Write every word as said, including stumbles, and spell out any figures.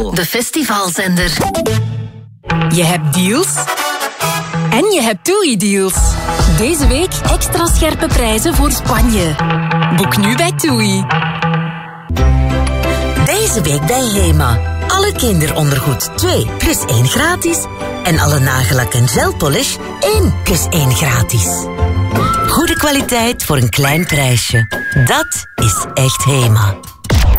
Zalto, de festivalzender. Je hebt deals en je hebt TUI-deals. Deze week extra scherpe prijzen voor Spanje. Boek nu bij TUI. Deze week bij Hema. Alle kinderondergoed twee plus één gratis. En alle nagellak en gelpolish één plus één gratis. Goede kwaliteit voor een klein prijsje. Dat is echt Hema.